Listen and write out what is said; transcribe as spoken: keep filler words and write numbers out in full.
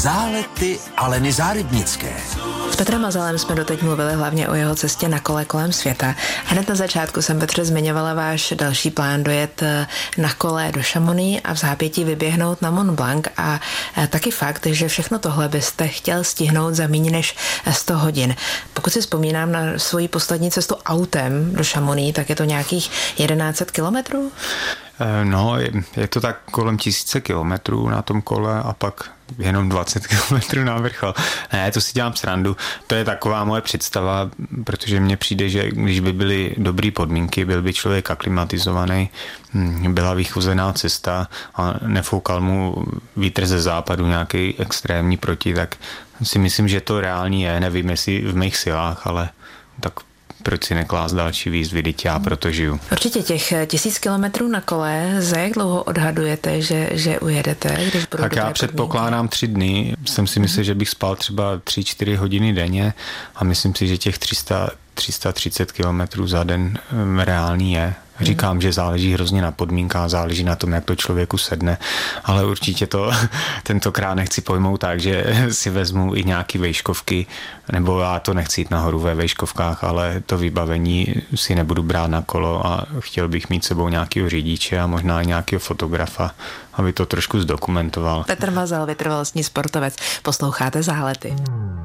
Zálety Aleny Zárybnické. S Petrem Mazalem jsme doteď mluvili hlavně o jeho cestě na kole kolem světa. Hned na začátku jsem, Petře, zmiňovala váš další plán dojet na kole do Chamonix a v zápětí vyběhnout na Mont Blanc a taky fakt, že všechno tohle byste chtěl stihnout za méně než sto hodin. Pokud si vzpomínám na svoji poslední cestu autem do Chamonix, tak je to nějakých jedenáct set kilometrů? No, je, je to tak kolem tisíce kilometrů na tom kole a pak jenom dvacet kilometrů na vrchol. Ne, to si dělám srandu. To je taková moje představa, protože mně přijde, že když by byly dobré podmínky, byl by člověk aklimatizovaný, byla vychozená cesta a nefoukal mu vítr ze západu nějaký extrémní proti, tak si myslím, že to reálně je. Nevím, jestli v mých silách, ale tak proč si neklást další výzvy, teď já proto žiju. Určitě těch tisíc kilometrů na kole, za jak dlouho odhadujete, že, že ujedete? Když budou tak já předpokládám tři dny. Jsem si myslel, že bych spal třeba tři čtyři hodiny denně a myslím si, že těch tři sta, tři sta třicet kilometrů za den reálný je. Říkám, že záleží hrozně na podmínkách, záleží na tom, jak to člověku sedne, ale určitě to tentokrát nechci pojmout tak, že si vezmu i nějaký vejškovky, nebo já to nechci jít nahoru ve vejškovkách, ale to vybavení si nebudu brát na kolo a chtěl bych mít sebou nějakého řidiče a možná i nějakého fotografa, aby to trošku zdokumentoval. Petr Mazal, vytrvalostní sportovec. Posloucháte Zálety.